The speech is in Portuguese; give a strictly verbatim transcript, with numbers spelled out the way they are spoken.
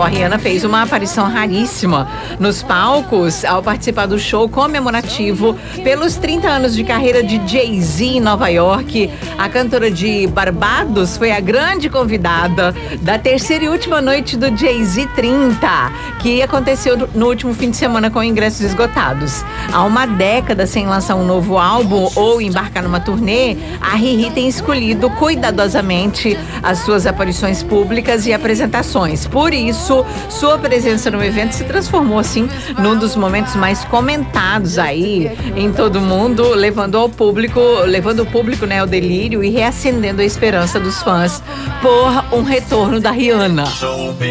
Bom, a Rihanna fez uma aparição raríssima nos palcos ao participar do show comemorativo pelos trinta anos de carreira de Jay-Z em Nova York. A cantora de Barbados foi a grande convidada da terceira e última noite do Jay-Z trinta, que aconteceu no último fim de semana com ingressos esgotados. Há uma década sem lançar um novo álbum ou embarcar numa turnê, a Riri tem escolhido cuidadosamente as suas aparições públicas e apresentações. Por isso, sua presença no evento se transformou, assim, num dos momentos mais comentados aí em todo mundo, levando ao público, levando o público, né, ao delírio e reacendendo a esperança dos fãs por um retorno da Rihanna.